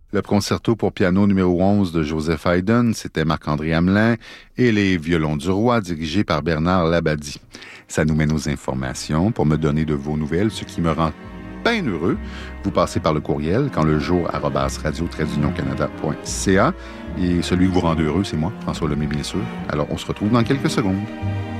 Le concerto pour piano numéro 11 de Joseph Haydn, c'était Marc-André Hamelin, et les violons du roi dirigés par Bernard Labadie. Ça nous mène aux informations. Pour me donner de vos nouvelles, ce qui me rend bien heureux, vous passez par le courriel quanlejour@radio-canada.ca et celui que vous rend heureux, c'est moi, François Lemay, bien sûr. Alors, on se retrouve dans quelques secondes.